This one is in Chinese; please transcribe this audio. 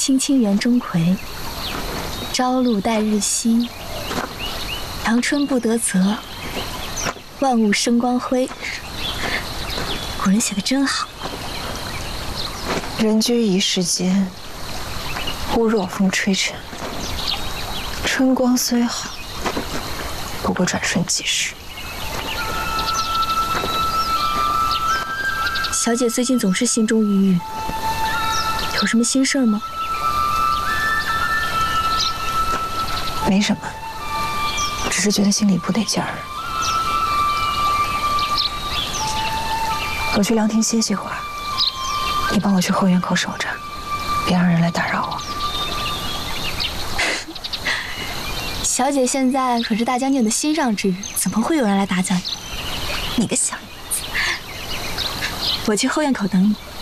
青青园中葵，朝露待日晞。阳春布德泽，万物生光辉。古人写的真好。 人居一世间，忽若风吹尘。春光虽好，不过转瞬即逝。 小姐最近总是心中郁郁，有什么心事吗？ 没什么，只是觉得心里不得劲儿。我去凉亭歇息会儿，你帮我去后院口守着，别让人来打扰我。 小姐现在可是大将军的心上之人，怎么会有人来打搅你？你个小娘子！我去后院口等你。